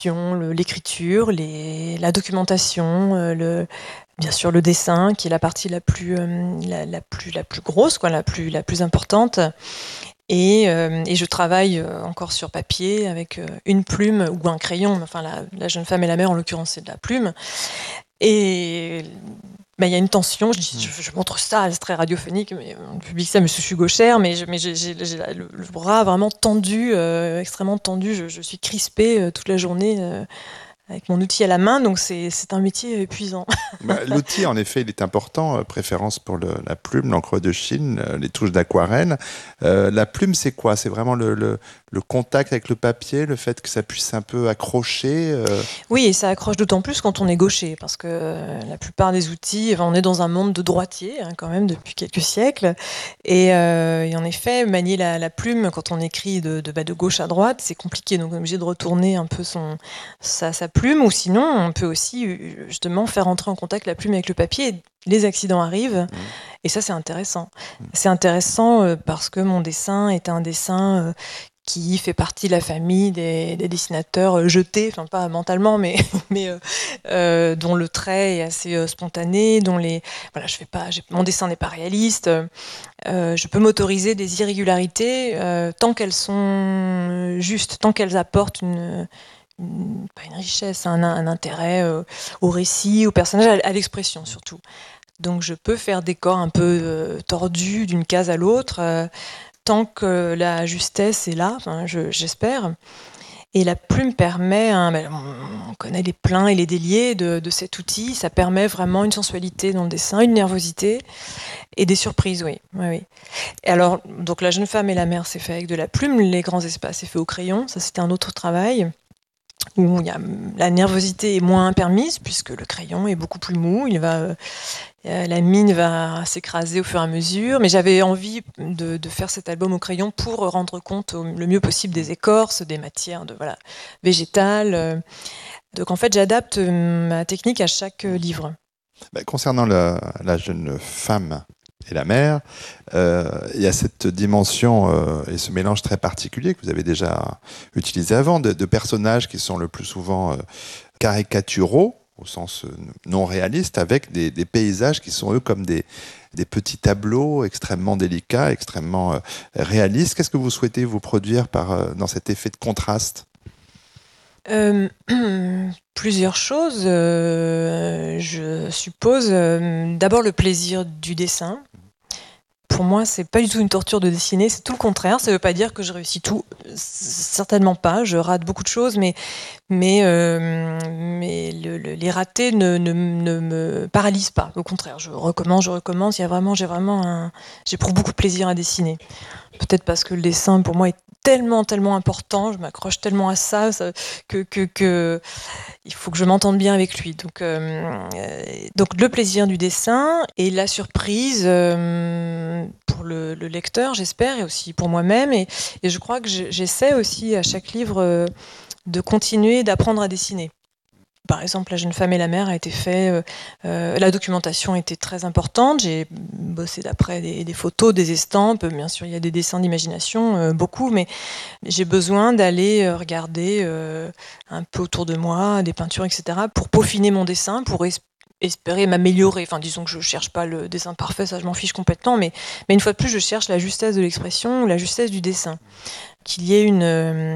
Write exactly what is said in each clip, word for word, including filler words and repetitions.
le, l'écriture, les, la documentation, euh, le, bien sûr le dessin, qui est la partie la plus, euh, la, la plus, la plus grosse, quoi, la plus, la plus importante. Et, euh, et je travaille euh, encore sur papier avec euh, une plume ou un crayon. Enfin, la, la jeune femme et la mère, en l'occurrence, c'est de la plume. Et bah, y a une tension. Je, dis, je, je montre ça, c'est très radiophonique, mais on publie ça, mais je suis gauchère, mais, je, mais j'ai, j'ai, j'ai le, le bras vraiment tendu, euh, extrêmement tendu. Je, je suis crispée euh, toute la journée. Euh, avec mon outil à la main, donc c'est, c'est un métier épuisant. Bah, l'outil, en effet, il est important. Euh, préférence pour le, la plume, l'encre de Chine, euh, les touches d'aquarelle. Euh, la plume, c'est quoi? C'est vraiment le, le, le contact avec le papier, le fait que ça puisse un peu accrocher euh... Oui, et ça accroche d'autant plus quand on est gaucher, parce que euh, la plupart des outils, enfin, on est dans un monde de droitier, hein, quand même, depuis quelques siècles. Et, euh, et en effet, manier la, la plume quand on écrit de, de, bah, de gauche à droite, c'est compliqué. Donc on est obligé de retourner un peu son, sa, sa plume, ou sinon, on peut aussi justement faire entrer en contact la plume avec le papier. Et les accidents arrivent, mmh. et ça, c'est intéressant. Mmh. C'est intéressant euh, parce que mon dessin est un dessin euh, qui fait partie de la famille des, des dessinateurs jetés, enfin pas mentalement, mais, mais euh, euh, dont le trait est assez euh, spontané, dont les, voilà, je fais pas, j'ai, mon dessin n'est pas réaliste. Euh, je peux m'autoriser des irrégularités euh, tant qu'elles sont justes, tant qu'elles apportent une, une pas une richesse, un, un intérêt euh, au récit, au personnage, à, à l'expression surtout. Donc je peux faire des corps un peu euh, tordus d'une case à l'autre. Euh, tant que la justesse est là, enfin, je, j'espère. Et la plume permet, hein, ben, on connaît les pleins et les déliés de, de cet outil, ça permet vraiment une sensualité dans le dessin, une nervosité et des surprises, oui. oui, oui. Et alors, donc la jeune femme et la mère, c'est fait avec de la plume, les grands espaces, c'est fait au crayon, ça c'était un autre travail où y a, la nervosité est moins permise puisque le crayon est beaucoup plus mou, il va... Euh, la mine va s'écraser au fur et à mesure, mais j'avais envie de, de faire cet album au crayon pour rendre compte au, le mieux possible des écorces, des matières de, voilà, végétales. Donc en fait, j'adapte ma technique à chaque livre. Bah, concernant la, la jeune femme et la mère, euh, il y a cette dimension euh, et ce mélange très particulier que vous avez déjà utilisé avant, de, de personnages qui sont le plus souvent euh, caricaturaux, au sens non réaliste, avec des, des paysages qui sont eux comme des, des petits tableaux extrêmement délicats, extrêmement euh, réalistes. Qu'est-ce que vous souhaitez vous produire par, euh, dans cet effet de contraste ? Euh, plusieurs choses, euh, je suppose. Euh, d'abord le plaisir du dessin. Pour moi, c'est pas du tout une torture de dessiner, c'est tout le contraire. Ça veut pas dire que je réussis tout, certainement pas. Je rate beaucoup de choses, mais mais euh, mais le, le, les ratés ne, ne, ne me paralysent pas. Au contraire, je recommence, je recommence. Il y a vraiment, j'ai vraiment un, j'éprouve beaucoup de plaisir à dessiner. Peut-être parce que le dessin pour moi est tellement tellement important, je m'accroche tellement à ça, ça que, que que il faut que je m'entende bien avec lui. Donc euh, donc le plaisir du dessin et la surprise euh, pour le, le lecteur, j'espère, et aussi pour moi-même. Et, et je crois que j'essaie aussi à chaque livre euh, de continuer d'apprendre à dessiner. Par exemple, La jeune femme et la mère a été fait. Euh, euh, la documentation était très importante. J'ai bossé d'après des, des photos, des estampes. Bien sûr, il y a des dessins d'imagination, euh, beaucoup, mais j'ai besoin d'aller regarder euh, un peu autour de moi, des peintures, et cetera, pour peaufiner mon dessin, pour es- espérer m'améliorer. Enfin, disons que je cherche pas le dessin parfait, ça je m'en fiche complètement, mais, mais une fois de plus, je cherche la justesse de l'expression, la justesse du dessin. Qu'il y ait une... Euh,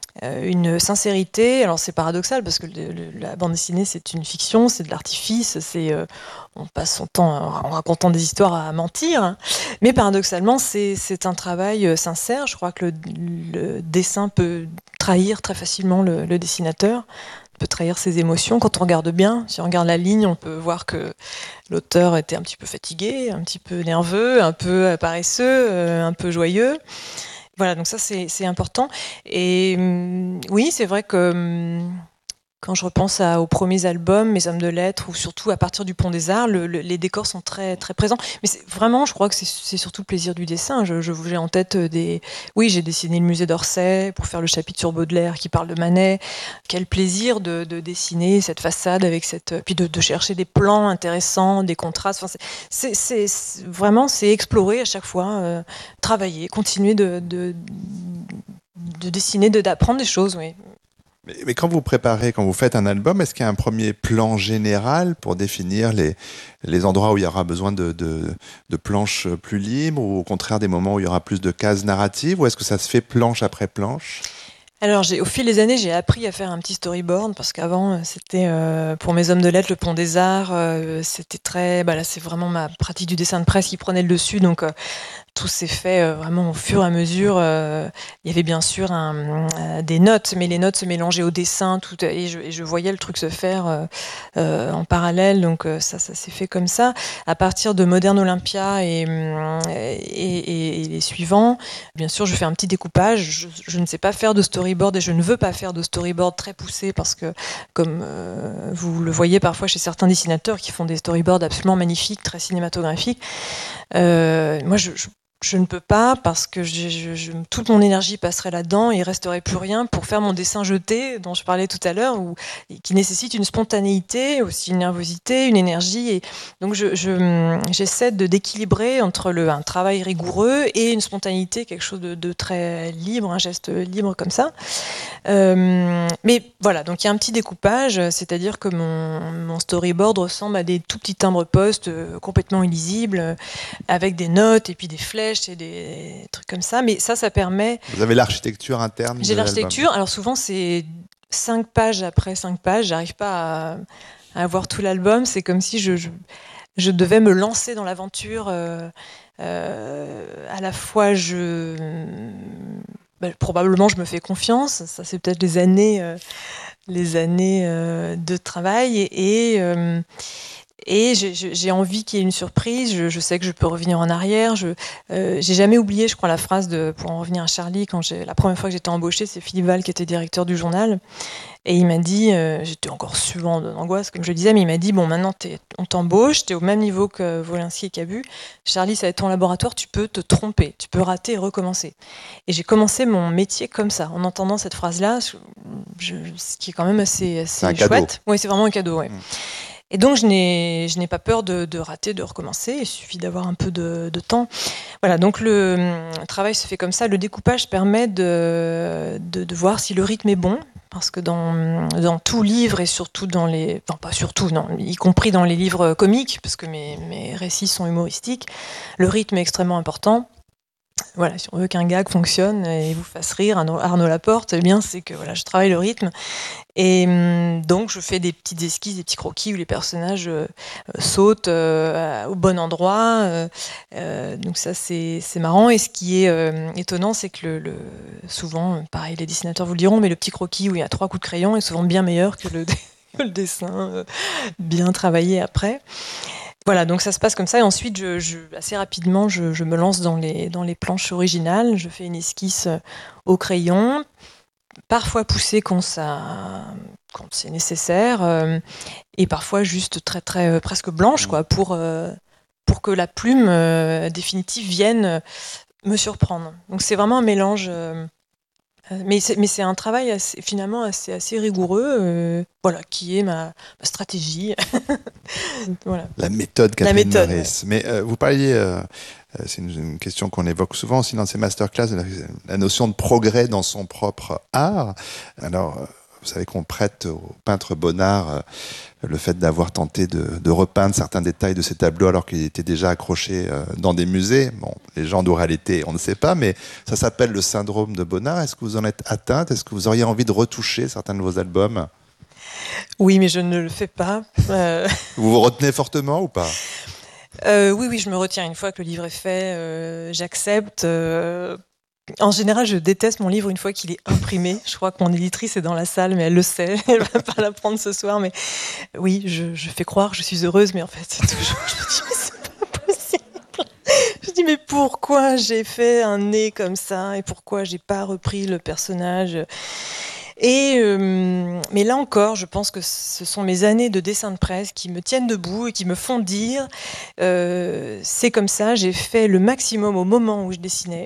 une sincérité. Alors c'est paradoxal parce que le, le, la bande dessinée c'est une fiction, c'est de l'artifice, c'est euh, on passe son temps en racontant des histoires à mentir, hein. Mais paradoxalement c'est, c'est un travail sincère. Je crois que le, le dessin peut trahir très facilement le, le dessinateur, peut trahir ses émotions quand on regarde bien. Si on regarde la ligne, on peut voir que l'auteur était un petit peu fatigué, un petit peu nerveux, un peu paresseux, euh, un peu joyeux. Voilà, donc ça c'est, c'est important. Et hum, oui, c'est vrai que hum, quand je repense à, aux premiers albums, Mes hommes de lettres, ou surtout à partir du Pont des Arts, le, le, les décors sont très très présents. Mais c'est, vraiment, je crois que c'est, c'est surtout le plaisir du dessin. Je, je, j'ai en tête des... Oui, j'ai dessiné le musée d'Orsay pour faire le chapitre sur Baudelaire qui parle de Manet. Quel plaisir de, de dessiner cette façade avec cette... Puis de, de chercher des plans intéressants, des contrastes. Enfin, c'est, c'est, c'est, vraiment, c'est explorer à chaque fois, euh, travailler, continuer de, de, de dessiner, de, d'apprendre des choses, oui. Mais, mais quand vous préparez, quand vous faites un album, est-ce qu'il y a un premier plan général pour définir les, les endroits où il y aura besoin de, de, de planches plus libres, ou au contraire des moments où il y aura plus de cases narratives, ou est-ce que ça se fait planche après planche? Alors, j'ai, au fil des années, j'ai appris à faire un petit storyboard parce qu'avant, c'était euh, pour mes hommes de lettres, le Pont des Arts, euh, c'était très. Bah là, c'est vraiment ma pratique du dessin de presse qui prenait le dessus, donc euh, tout s'est fait euh, vraiment au fur et à mesure. Euh, il y avait bien sûr un, euh, des notes, mais les notes se mélangeaient au dessin, tout, et, je, et je voyais le truc se faire euh, euh, en parallèle. Donc euh, ça, ça s'est fait comme ça. À partir de Modern Olympia et, et, et, et les suivants, bien sûr, je fais un petit découpage. Je, je ne sais pas faire de storyboard et je ne veux pas faire de storyboard très poussé parce que, comme euh, vous le voyez parfois chez certains dessinateurs qui font des storyboards absolument magnifiques, très cinématographiques, euh, moi, je, je Je ne peux pas parce que je, je, je, toute mon énergie passerait là-dedans et il resterait plus rien pour faire mon dessin jeté dont je parlais tout à l'heure, où, qui nécessite une spontanéité, aussi une nervosité, une énergie. Et donc je, je, j'essaie de d'équilibrer entre le, un travail rigoureux et une spontanéité, quelque chose de, de très libre, un geste libre comme ça. Euh, mais voilà, donc il y a un petit découpage, c'est-à-dire que mon, mon storyboard ressemble à des tout petits timbres-poste euh, complètement illisibles, euh, avec des notes et puis des flèches et des trucs comme ça. Mais ça, ça permet... Vous avez l'architecture interne J'ai de l'album. l'architecture, alors souvent c'est cinq pages après cinq pages, j'arrive pas à, à avoir tout l'album, c'est comme si je, je, je devais me lancer dans l'aventure. Euh, euh, à la fois, je... Ben, probablement je me fais confiance, ça c'est peut-être les années, euh, les années euh, de travail et, et, euh, et j'ai, j'ai envie qu'il y ait une surprise, je, je sais que je peux revenir en arrière, je euh, j'ai jamais oublié je crois la phrase de, pour en revenir à Charlie, quand j'ai, la première fois que j'étais embauchée, c'est Philippe Val qui était directeur du journal et il m'a dit, euh, j'étais encore suivant d'angoisse comme je le disais, mais il m'a dit bon maintenant t'es, on t'embauche, t'es au même niveau que Wolinski et Cabu, Charlie ça va être ton laboratoire, tu peux te tromper, tu peux rater et recommencer. Et j'ai commencé mon métier comme ça, en entendant cette phrase-là, je, je, ce qui est quand même assez, assez C'est chouette. Oui, c'est vraiment un cadeau, ouais. Mmh. Et donc, je n'ai, je n'ai pas peur de, de rater, de recommencer. Il suffit d'avoir un peu de, de temps. Voilà, donc le, le travail se fait comme ça. Le découpage permet de, de, de voir si le rythme est bon. Parce que dans, dans tout livre, et surtout dans les... Enfin, pas surtout, non, y compris dans les livres comiques, parce que mes, mes récits sont humoristiques, le rythme est extrêmement important. Voilà, si on veut qu'un gag fonctionne et vous fasse rire, Arnaud Laporte, eh bien, c'est que voilà, je travaille le rythme. Et hum, donc, je fais des petites esquisses, des petits croquis où les personnages euh, sautent euh, au bon endroit. Euh, euh, donc ça, c'est, c'est marrant. Et ce qui est euh, étonnant, c'est que le, le, souvent, pareil, les dessinateurs vous le diront, mais le petit croquis où il y a trois coups de crayon est souvent bien meilleur que le, le dessin euh, bien travaillé après. Voilà, donc ça se passe comme ça. Et ensuite, je, je, assez rapidement, je, je me lance dans les, dans les planches originales. Je fais une esquisse au crayon, parfois poussée quand, ça, quand c'est nécessaire, euh, et parfois juste très, très, euh, presque blanche, quoi, pour, euh, pour que la plume euh, définitive vienne me surprendre. Donc c'est vraiment un mélange... Euh, Mais c'est, mais c'est un travail assez, finalement assez, assez rigoureux, euh, voilà, qui est ma, ma stratégie. Voilà. La méthode La Catherine méthode, Meurice. Ouais. Mais euh, vous parliez, euh, c'est une, une question qu'on évoque souvent aussi dans ces masterclass, la, la notion de progrès dans son propre art. Alors, euh, vous savez qu'on prête au peintre Bonnard euh, le fait d'avoir tenté de, de repeindre certains détails de ses tableaux alors qu'il était déjà accroché euh, dans des musées. Bon, les gens d'oralité, on ne sait pas, mais ça s'appelle le syndrome de Bonnard. Est-ce que vous en êtes atteinte? Est-ce que vous auriez envie de retoucher certains de vos albums? Oui, mais je ne le fais pas. Euh... Vous vous retenez fortement ou pas? euh, Oui, oui, je me retiens. Une fois que le livre est fait, euh, j'accepte. Euh... En général, je déteste mon livre une fois qu'il est imprimé. Je crois que mon éditrice est dans la salle, mais elle le sait. Elle va pas l'apprendre ce soir. Mais oui, je, je fais croire que je suis heureuse, mais en fait, c'est toujours. Je me dis, mais c'est pas possible. Je me dis, mais pourquoi j'ai fait un nez comme ça et pourquoi j'ai pas repris le personnage? Et euh, mais là encore, je pense que ce sont mes années de dessin de presse qui me tiennent debout et qui me font dire euh, c'est comme ça. J'ai fait le maximum au moment où je dessinais.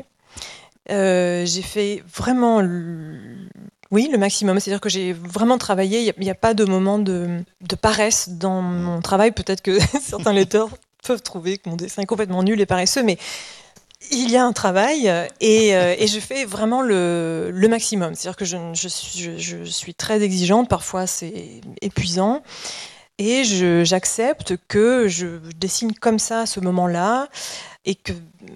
Euh, j'ai fait vraiment, le... oui, le maximum. C'est-à-dire que j'ai vraiment travaillé. Il n'y a, a pas de moment de, de paresse dans mon travail. Peut-être que certains lecteurs peuvent trouver que mon dessin est complètement nul et paresseux, mais il y a un travail et, euh, et je fais vraiment le, le maximum. C'est-à-dire que je, je, suis, je, je suis très exigeante, parfois c'est épuisant. Et je, j'accepte que je dessine comme ça à ce moment-là et que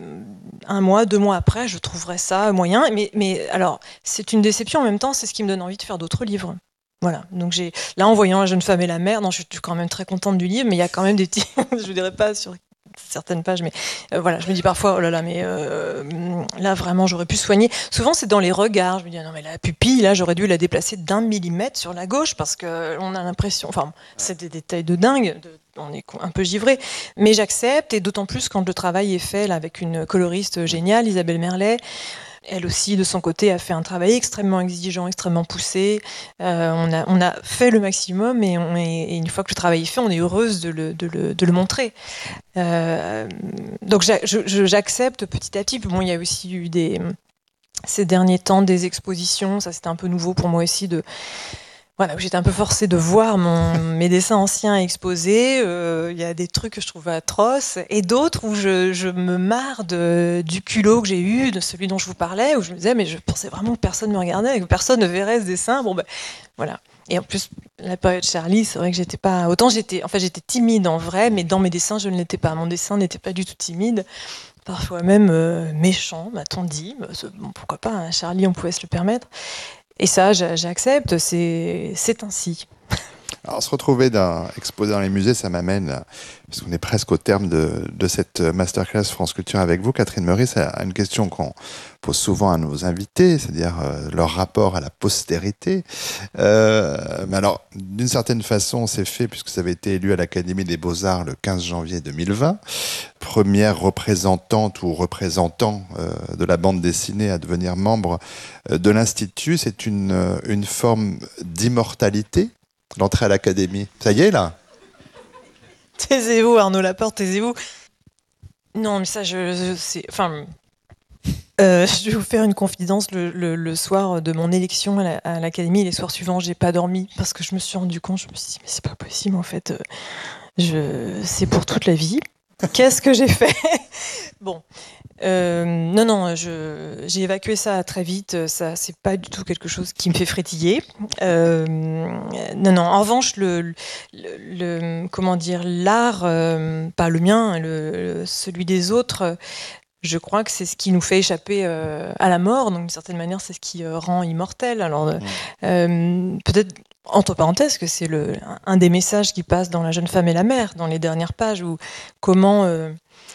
un mois, deux mois après, je trouverai ça moyen. Mais, mais alors, c'est une déception en même temps, c'est ce qui me donne envie de faire d'autres livres. Voilà. Donc j'ai là en voyant La jeune femme et la mère, non, je suis quand même très contente du livre, mais il y a quand même des petits, je dirais pas sur certaines pages, mais euh, voilà, je me dis parfois, oh là là, mais euh, là vraiment, j'aurais pu soigner. Souvent, c'est dans les regards. Je me dis, ah non, mais la pupille, là, j'aurais dû la déplacer d'un millimètre sur la gauche parce que on a l'impression, enfin, c'est des détails de dingue. De, on est un peu givré, mais j'accepte, et d'autant plus quand le travail est fait là, avec une coloriste géniale, Isabelle Merlet. Elle aussi, de son côté, a fait un travail extrêmement exigeant, extrêmement poussé. Euh, on, a, on a fait le maximum et, on est, et une fois que le travail est fait, on est heureuse de le, de le, de le montrer. Euh, donc j'a, je, j'accepte petit à petit. Bon, il y a aussi eu des, ces derniers temps des expositions. Ça, c'était un peu nouveau pour moi aussi de... Voilà, j'étais un peu forcée de voir mon, mes dessins anciens exposés. Il euh, y a des trucs que je trouve atroces et d'autres où je, je me marre de, du culot que j'ai eu, de celui dont je vous parlais, où je me disais, mais je pensais vraiment que personne ne me regardait, que personne ne verrait ce dessin. Bon, ben, voilà. Et en plus, la période Charlie, c'est vrai que j'étais pas. Autant j'étais, en fait, j'étais timide en vrai, mais dans mes dessins, je ne l'étais pas. Mon dessin n'était pas du tout timide. Parfois même euh, méchant, m'a-t-on dit. Bon, pourquoi pas, hein, Charlie, on pouvait se le permettre. Et ça, j'accepte, c'est, c'est ainsi. Alors, se retrouver dans, exposé dans les musées, ça m'amène, parce qu'on est presque au terme de, de cette masterclass France Culture avec vous, Catherine Meurice, à une question qu'on pose souvent à nos invités, c'est-à-dire euh, leur rapport à la postérité. Euh, mais alors, d'une certaine façon, c'est fait puisque ça avait été élu à l'Académie des Beaux-Arts le quinze janvier deux mille vingt. Première représentante ou représentant euh, de la bande dessinée à devenir membre euh, de l'Institut. C'est une, une forme d'immortalité, l'entrée à l'Académie. Ça y est, là? Taisez-vous, Arnaud Laporte, taisez-vous. Non, mais ça, je, je c'est... Enfin... Euh, je vais vous faire une confidence. Le, le, le soir de mon élection à, la, à l'Académie, les soirs suivants, j'ai pas dormi parce que je me suis rendu compte, je me suis dit, mais c'est pas possible, en fait. Je... C'est pour toute la vie. Qu'est-ce que j'ai fait? Bon. Euh, non, non, je, j'ai évacué ça très vite. Ça, c'est pas du tout quelque chose qui me fait frétiller. Euh, non, non. En revanche, le, le, le comment dire, l'art, euh, pas le mien, le, celui des autres, je crois que c'est ce qui nous fait échapper euh, à la mort. Donc, d'une certaine manière, c'est ce qui euh, rend immortel. Alors, euh, euh, peut-être. Entre parenthèses, que c'est le, un des messages qui passe dans La jeune femme et la mère, dans les dernières pages, où comment euh,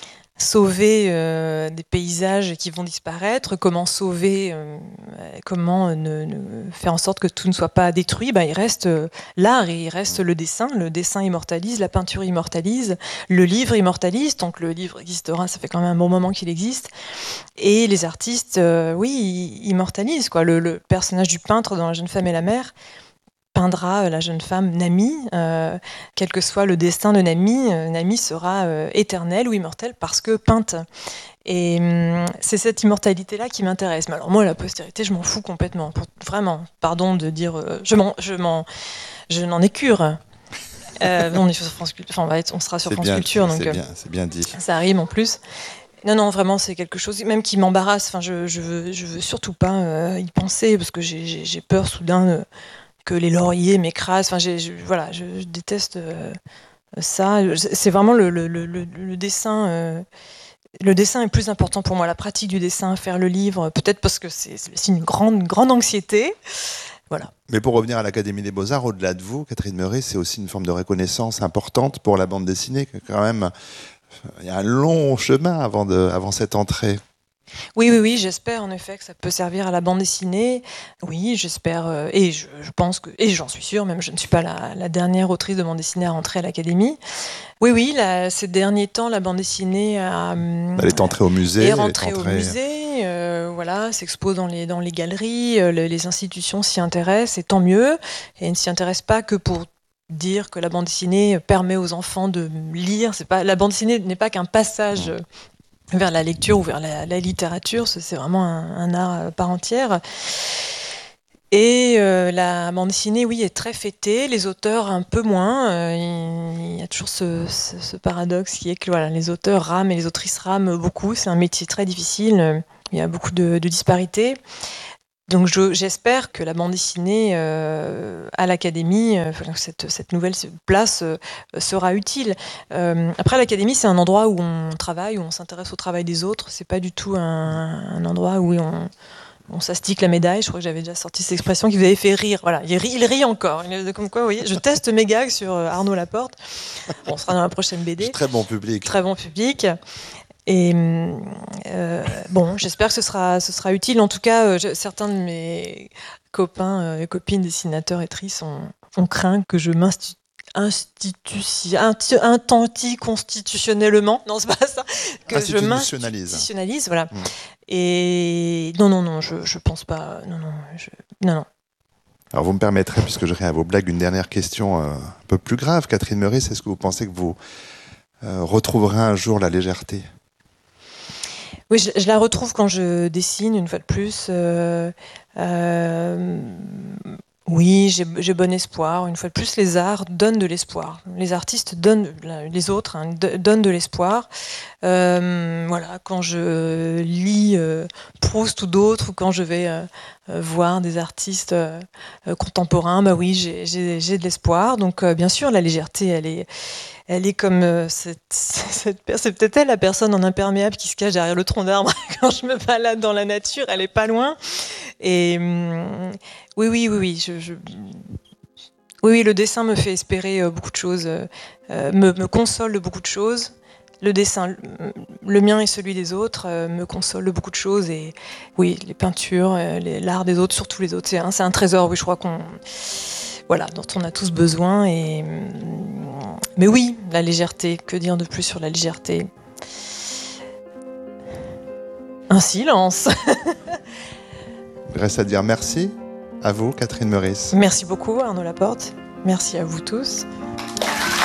sauver euh, des paysages qui vont disparaître, comment sauver, euh, comment ne, ne, faire en sorte que tout ne soit pas détruit. Ben, il reste euh, l'art et il reste le dessin. Le dessin immortalise, la peinture immortalise, le livre immortalise. Tant que le livre existera, ça fait quand même un bon moment qu'il existe. Et les artistes, euh, oui, immortalisent, quoi. Le, le personnage du peintre dans La jeune femme et la mère peindra la jeune femme Nami, euh, quel que soit le destin de Nami, euh, Nami sera euh, éternelle ou immortelle parce que peinte. Et hum, c'est cette immortalité-là qui m'intéresse. Mais alors moi, la postérité, je m'en fous complètement. Pour, vraiment, pardon de dire, euh, je m'en, je m'en, je n'en ai cure. Euh, on est sur France Culture, enfin, on, va être, on sera sur c'est France bien, Culture, c'est donc bien, c'est bien dit. Ça rime en plus. Non, non, vraiment, c'est quelque chose même qui m'embarrasse. Enfin, je, je veux, je veux surtout pas euh, y penser parce que j'ai, j'ai, j'ai peur soudain. Euh, que les lauriers m'écrasent. Enfin, j'ai, je, voilà, je, je déteste euh, ça. C'est vraiment le, le, le, le dessin. Euh, le dessin est plus important pour moi. La pratique du dessin, faire le livre, peut-être parce que c'est, c'est une grande, grande anxiété. Voilà. Mais pour revenir à l'Académie des Beaux-Arts, au-delà de vous, Catherine Meurice, c'est aussi une forme de reconnaissance importante pour la bande dessinée. Quand même, il y a un long chemin avant, de, avant cette entrée. Oui, oui, oui, j'espère en effet que ça peut servir à la bande dessinée. Oui, j'espère, euh, et je, je pense que, et j'en suis sûre, même je ne suis pas la, la dernière autrice de bande dessinée à rentrer à l'Académie. Oui, oui, la, ces derniers temps, la bande dessinée a, elle est entrée au musée. est rentrée elle est entrée... au musée, euh, voilà, s'expose dans les, dans les galeries, euh, les, les institutions s'y intéressent, et tant mieux. Et elles ne s'y intéressent pas que pour dire que la bande dessinée permet aux enfants de lire. C'est pas, la bande dessinée n'est pas qu'un passage vers la lecture ou vers la, la littérature, c'est vraiment un, un art à part entière. Et euh, la bande dessinée, oui, est très fêtée, les auteurs un peu moins. Euh, il, il y a toujours ce, ce, ce paradoxe qui est que voilà, les auteurs rament et les autrices rament beaucoup. C'est un métier très difficile, il y a beaucoup de, de disparités. Donc je, j'espère que la bande dessinée euh, à l'Académie, euh, cette, cette nouvelle place euh, sera utile. Euh, après, l'Académie, c'est un endroit où on travaille, où on s'intéresse au travail des autres. C'est pas du tout un, un endroit où on... On s'astique la médaille, je crois que j'avais déjà sorti cette expression qui vous avait fait rire. Voilà, il rit, il rit encore. Comme quoi, vous voyez, je teste mes gags sur Arnaud Laporte. Bon, on sera dans la prochaine B D. Très bon public. Très bon public. Et euh, bon, j'espère que ce sera, ce sera utile. En tout cas, euh, je, certains de mes copains euh, et copines dessinateurs et tristes ont, ont craint que je m'institue anti-constitutionnellement, non c'est pas ça, que je m'institutionnalise, voilà. Mmh. Et non, non, non, je, je pense pas, non, non, je, non, non. Alors vous me permettrez, puisque je reviens à vos blagues, une dernière question euh, un peu plus grave. Catherine Meurice, est-ce que vous pensez que vous euh, retrouverez un jour la légèreté ? Oui, je, je la retrouve quand je dessine, une fois de plus. Euh, euh, oui, j'ai, j'ai bon espoir. Une fois de plus, les arts donnent de l'espoir. Les artistes donnent, les autres hein, donnent de l'espoir. Euh, voilà, quand je lis euh, Proust ou d'autres, ou quand je vais euh, voir des artistes euh, contemporains, bah oui, j'ai, j'ai, j'ai de l'espoir. Donc, euh, bien sûr, la légèreté, elle est... Elle est comme euh, cette, cette, c'est peut-être elle la personne en imperméable qui se cache derrière le tronc d'arbre quand je me balade dans la nature. Elle est pas loin. Et hum, oui, oui, oui, oui. Je, je, oui, oui, le dessin me fait espérer euh, beaucoup de choses, euh, me, me console de beaucoup de choses. Le dessin, le mien et celui des autres, euh, me console de beaucoup de choses. Et oui, les peintures, euh, les, l'art des autres, surtout les autres, c'est un, c'est un trésor. Oui, je crois qu'on voilà, dont on a tous besoin. Et mais oui, la légèreté. Que dire de plus sur la légèreté ? Un silence. Il reste à dire merci à vous, Catherine Meurice. Merci beaucoup, Arnaud Laporte. Merci à vous tous.